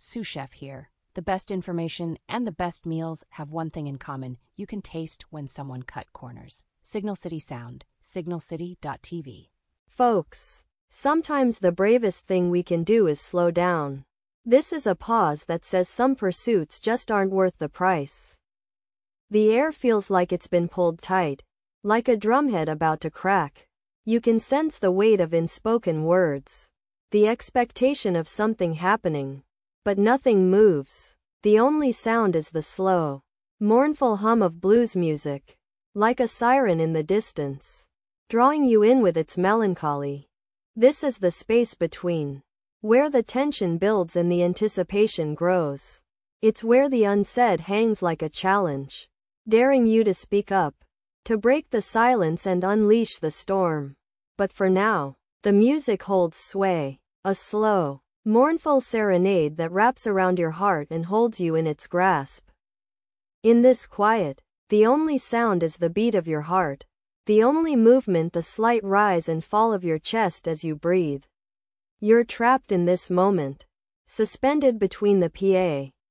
Sous Chef here. The best information and the best meals have one thing in common. You can taste when someone cut corners. Signal City Sound, signalcity.tv. Folks, sometimes the bravest thing we can do is slow down. This is a pause that says some pursuits just aren't worth the price. The air feels like it's been pulled tight, like a drumhead about to crack. You can sense the weight of unspoken words, the expectation of something happening. But nothing moves. The only sound is the slow, mournful hum of blues music, like a siren in the distance, drawing you in with its melancholy. This is the space between, where the tension builds and the anticipation grows. It's where the unsaid hangs like a challenge, daring you to speak up, to break the silence and unleash the storm. But for now, the music holds sway, a slow, mournful serenade that wraps around your heart and holds you in its grasp. In this quiet, the only sound is the beat of your heart, the only movement the slight rise and fall of your chest as you breathe. You're trapped in this moment, suspended between the PA